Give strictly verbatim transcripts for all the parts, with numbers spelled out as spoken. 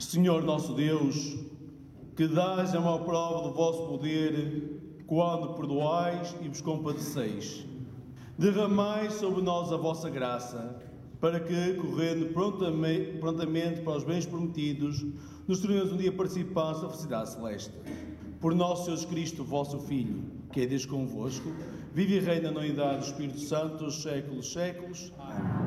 Senhor nosso Deus, que dás a maior prova do vosso poder quando perdoais e vos compadeceis. Derramai sobre nós a vossa graça, para que, correndo prontamente, prontamente para os bens prometidos, nos tornemos um dia participantes da felicidade celeste. Por nosso Jesus Cristo, vosso Filho, que é Deus convosco, vive e reina na unidade do Espírito Santo, os séculos dos séculos. Amém.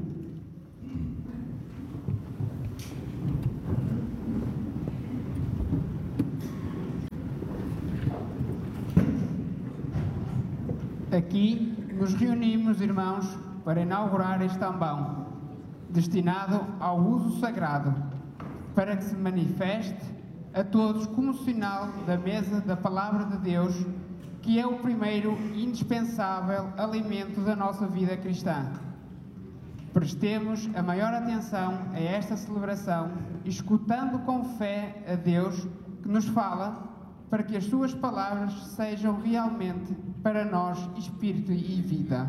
Aqui nos reunimos, irmãos, para inaugurar este ambão, destinado ao uso sagrado, para que se manifeste a todos como sinal da mesa da Palavra de Deus, que é o primeiro e indispensável alimento da nossa vida cristã. Prestemos a maior atenção a esta celebração, escutando com fé a Deus que nos fala, para que as suas palavras sejam realmente para nós espírito e vida.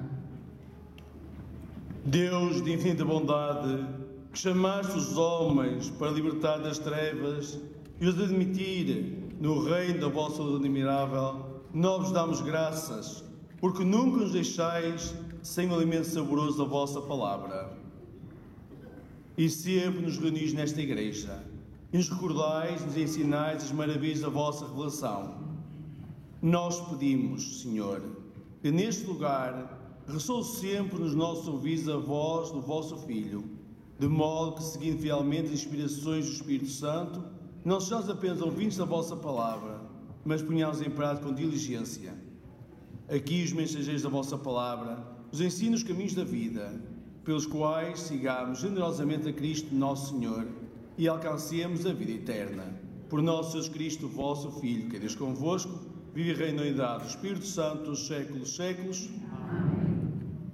Deus de infinita bondade, que chamaste os homens para libertar das trevas e os admitir no reino da vossa luz admirável, nós vos damos graças, porque nunca nos deixais sem o alimento saboroso da vossa palavra. E sempre nos reunis nesta igreja, e nos recordais, nos ensinais as maravilhas da vossa revelação. Nós pedimos, Senhor, que neste lugar ressoe sempre nos nossos ouvidos a voz do vosso Filho, de modo que, seguindo fielmente as inspirações do Espírito Santo, não sejamos apenas ouvintes da vossa palavra, mas ponhamos em prática com diligência. Aqui os mensageiros da vossa palavra nos ensinam os caminhos da vida, pelos quais sigamos generosamente a Cristo nosso Senhor e alcancemos a vida eterna. Por nosso Jesus Cristo, vosso Filho, que é Deus convosco, vive e reina na unidade do Espírito Santo, os séculos dos séculos.